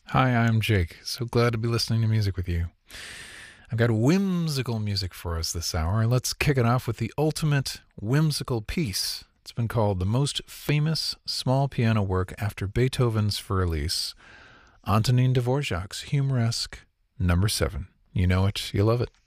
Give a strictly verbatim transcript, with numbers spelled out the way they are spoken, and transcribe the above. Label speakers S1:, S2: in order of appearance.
S1: Hi, I'm Jake. So glad to be listening to music with you. I've got whimsical music for us this hour. Let's kick it off with the ultimate whimsical piece. It's been called the most famous small piano work after Beethoven's For Elise, Antonin Dvorak's humoresque Number Seven. You know it, you love it.